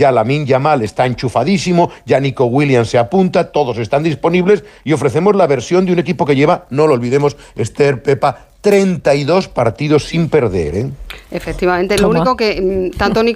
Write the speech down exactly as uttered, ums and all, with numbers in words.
ya Lamine Yamal está enchufadísimo, ya Nico Williams se apunta, todos están disponibles y ofrecemos la versión de un equipo que lleva, no lo olvidemos, Esther, Pepa, treinta y dos partidos sin perder, ¿eh? Efectivamente, ¿Cómo? lo único que tanto Nico